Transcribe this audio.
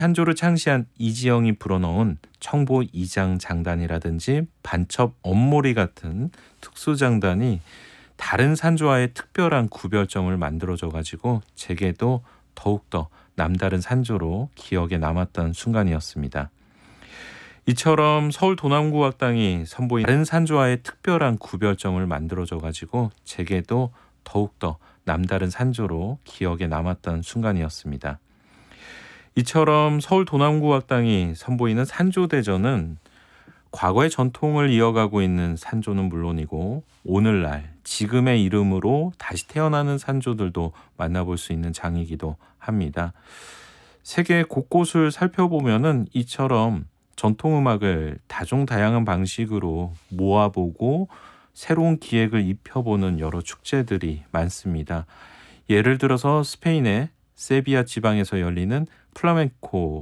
산조를 창시한 이지영이 불어넣은 청보 이장 장단이라든지 반첩 엄모리 같은 특수장단이 다른 산조와의 특별한 구별점을 만들어줘 가지고 제게도 더욱더 남다른 산조로 기억에 남았던 순간이었습니다. 이처럼 서울 도남구학당이 선보인 다른 산조와의 특별한 구별점을 만들어줘 가지고 제게도 더욱더 남다른 산조로 기억에 남았던 순간이었습니다. 이처럼 서울 도남구학당이 선보이는 산조대전은 과거의 전통을 이어가고 있는 산조는 물론이고 오늘날 지금의 이름으로 다시 태어나는 산조들도 만나볼 수 있는 장이기도 합니다. 세계 곳곳을 살펴보면은 이처럼 전통음악을 다종다양한 방식으로 모아보고 새로운 기획을 입혀보는 여러 축제들이 많습니다. 예를 들어서 스페인의 세비야 지방에서 열리는 플라멩코